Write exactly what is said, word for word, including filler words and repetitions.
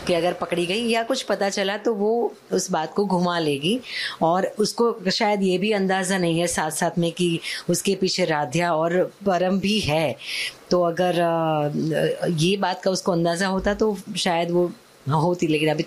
कि अगर पकड़ी गई या कुछ पता चला तो वो उस बात को घुमा लेगी, और उसको शायद ये भी अंदाज़ा नहीं है साथ साथ में कि उसके पीछे राध्या और परम भी है। तो अगर ये बात का उसको अंदाज़ा होता तो शायद वो होती, लेकिन अभी